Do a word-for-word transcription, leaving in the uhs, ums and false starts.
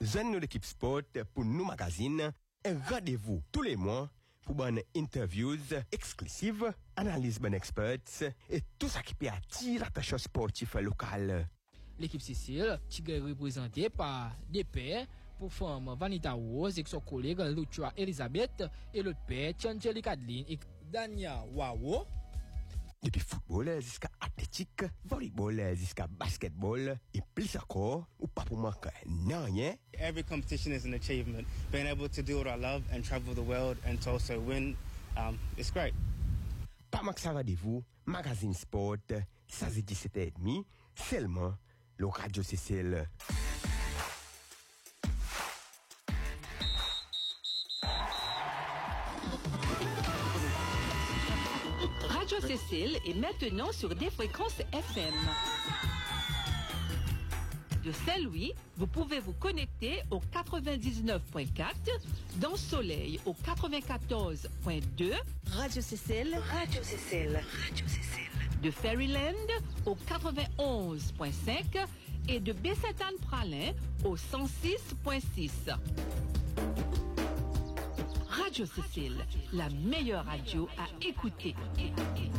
Jeune l'équipe sport pour nous magazine et rendez-vous tous les mois pour bonnes interviews exclusives, analyse bonnes experts et tout ça qui peut attirer l'attention sportive locale. L'équipe Cécile, qui est représentée par des pères pour femmes Vanita Rose et son collègue Lucia Elisabeth et le père Tiangeli Kadeline et Dania Wawo. Depuis football jusqu'à athlétique, volleyball jusqu'à basketball et plus encore, ou pas pour manquer non rien. Every competition is an achievement. Being able to do what I love and travel the world and to also win, um, it's great. Pas manquer ça rendez-vous, magazine sport, ça c'est dix-sept heures trente, seulement le Radio Cécile. Radio Cécile est maintenant sur des fréquences F M. De Saint-Louis, vous pouvez vous connecter au quatre-vingt-dix-neuf point quatre, dans Soleil au quatre-vingt-quatorze point deux, Radio Cécile, Radio Cécile, Radio Cécile. De Fairyland au quatre-vingt-onze point cinq et de Baie-Sainte-Anne-Pralin au cent six point six. Radio Cécile, la meilleure radio à écouter.